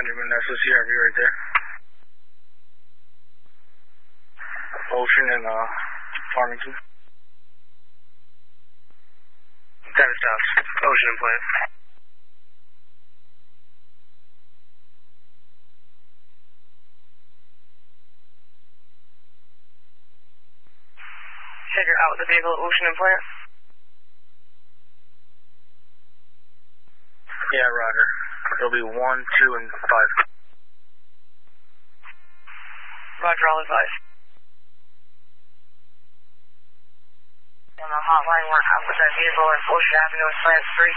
Benjamin, that's the CRV right there. Ocean and Farmington. That is down. Ocean and Plant. Figure out the vehicle at Ocean and Plant. Yeah, Roger. It'll be 1, 2, and 5. Roger, all advice. On the hotline, work up with that vehicle at Ocean Avenue and Plant 3.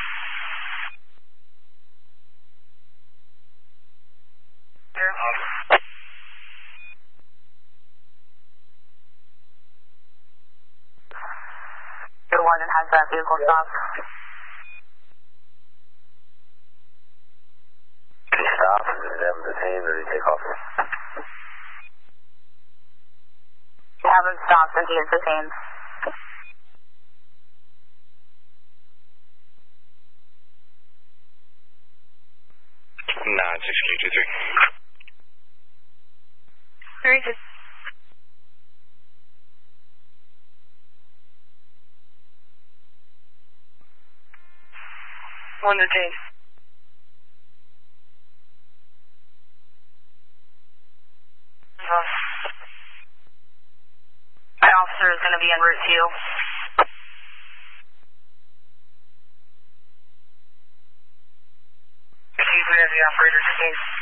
Here. Good one, and has that vehicle stopped? Did he stop? Did he have him detained, or did he take off? You haven't stopped since he is detained. Nah, 6Q23. Very good. One detained. My officer is going to be en route to you. Excuse me, as the operator's case.